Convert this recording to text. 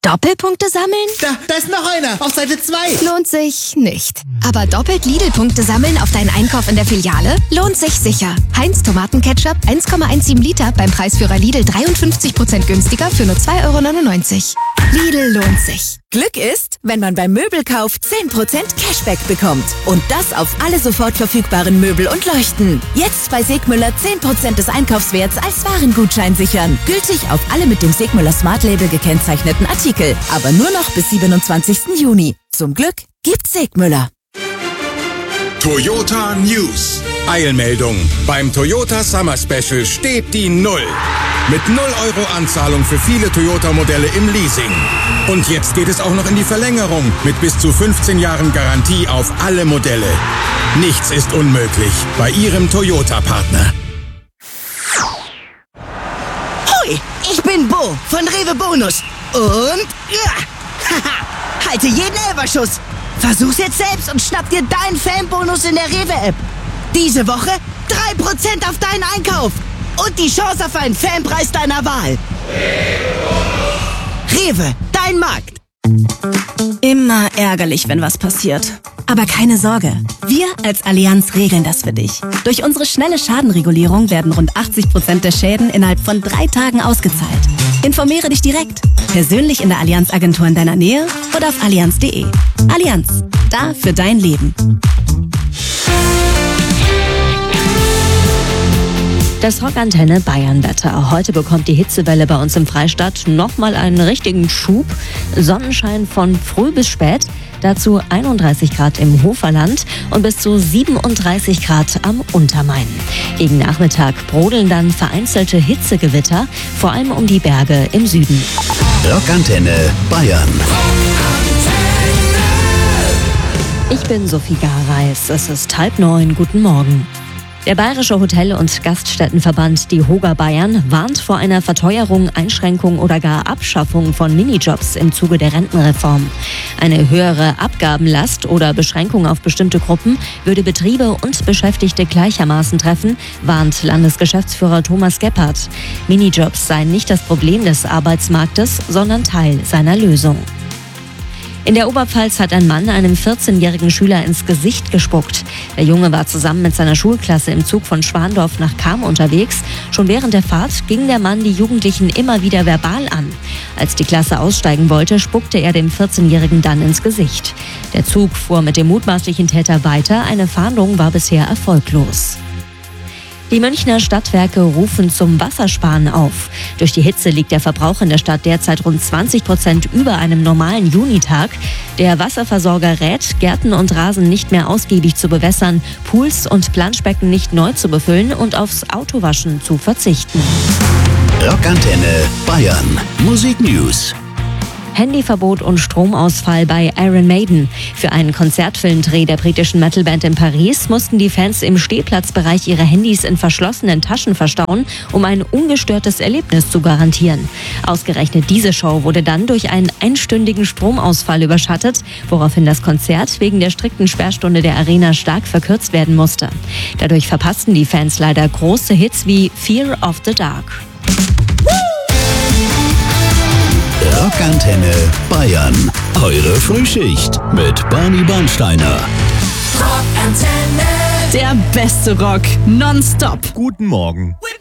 Doppelpunkte sammeln? Da ist noch einer, auf Seite 2. Lohnt sich nicht. Aber doppelt Lidl-Punkte sammeln auf deinen Einkauf in der Filiale? Lohnt sich sicher. Heinz Tomatenketchup 1,17 Liter beim Preisführer Lidl 53% günstiger für nur 2,99 €. Lidl lohnt sich. Glück ist, wenn man beim Möbelkauf 10% Cashback bekommt. Und das auf alle sofort verfügbaren Möbel und Leuchten. Jetzt bei Segmüller 10% des Einkaufswerts als Warengutschein sichern. Gültig auf alle mit dem Segmüller Smart Label gekennzeichneten Artikel. Aber nur noch bis 27. Juni. Zum Glück gibt's Segmüller. Toyota News. Eilmeldung. Beim Toyota Summer Special steht die 0. Mit 0 € Anzahlung für viele Toyota-Modelle im Leasing. Und jetzt geht es auch noch in die Verlängerung mit bis zu 15 Jahren Garantie auf alle Modelle. Nichts ist unmöglich bei Ihrem Toyota-Partner. Hoi, ich bin Bo von Rewe Bonus. Und haha, halte jeden Elferschuss. Versuch's jetzt selbst und schnapp dir deinen Fanbonus in der Rewe-App. Diese Woche 3% auf deinen Einkauf. Und die Chance auf einen Fanpreis deiner Wahl. Rewe, dein Markt. Immer ärgerlich, wenn was passiert. Aber keine Sorge, wir als Allianz regeln das für dich. Durch unsere schnelle Schadenregulierung werden rund 80% der Schäden innerhalb von 3 Tagen ausgezahlt. Informiere dich direkt, persönlich in der Allianz-Agentur in deiner Nähe oder auf allianz.de. Allianz, da für dein Leben. Das Rockantenne Bayern-Wetter. Heute bekommt die Hitzewelle bei uns im Freistaat nochmal einen richtigen Schub. Sonnenschein von früh bis spät. Dazu 31 Grad im Hoferland und bis zu 37 Grad am Untermain. Gegen Nachmittag brodeln dann vereinzelte Hitzegewitter, vor allem um die Berge im Süden. Rockantenne Bayern. Ich bin Sophie Gareis. Es ist 8:30. Guten Morgen. Der Bayerische Hotel- und Gaststättenverband Die Hoga Bayern warnt vor einer Verteuerung, Einschränkung oder gar Abschaffung von Minijobs im Zuge der Rentenreform. Eine höhere Abgabenlast oder Beschränkung auf bestimmte Gruppen würde Betriebe und Beschäftigte gleichermaßen treffen, warnt Landesgeschäftsführer Thomas Gebhardt. Minijobs seien nicht das Problem des Arbeitsmarktes, sondern Teil seiner Lösung. In der Oberpfalz hat ein Mann einem 14-jährigen Schüler ins Gesicht gespuckt. Der Junge war zusammen mit seiner Schulklasse im Zug von Schwandorf nach Cham unterwegs. Schon während der Fahrt ging der Mann die Jugendlichen immer wieder verbal an. Als die Klasse aussteigen wollte, spuckte er dem 14-jährigen dann ins Gesicht. Der Zug fuhr mit dem mutmaßlichen Täter weiter. Eine Fahndung war bisher erfolglos. Die Münchner Stadtwerke rufen zum Wassersparen auf. Durch die Hitze liegt der Verbrauch in der Stadt derzeit rund 20% über einem normalen Junitag. Der Wasserversorger rät, Gärten und Rasen nicht mehr ausgiebig zu bewässern, Pools und Planschbecken nicht neu zu befüllen und aufs Autowaschen zu verzichten. Rockantenne Bayern. Musik News. Handyverbot und Stromausfall bei Iron Maiden. Für einen Konzertfilmdreh der britischen Metalband in Paris mussten die Fans im Stehplatzbereich ihre Handys in verschlossenen Taschen verstauen, um ein ungestörtes Erlebnis zu garantieren. Ausgerechnet diese Show wurde dann durch einen einstündigen Stromausfall überschattet, woraufhin das Konzert wegen der strikten Sperrstunde der Arena stark verkürzt werden musste. Dadurch verpassten die Fans leider große Hits wie Fear of the Dark. Rockantenne Bayern. Eure Frühschicht mit Barney Bernsteiner. Rockantenne. Der beste Rock, nonstop. Guten Morgen.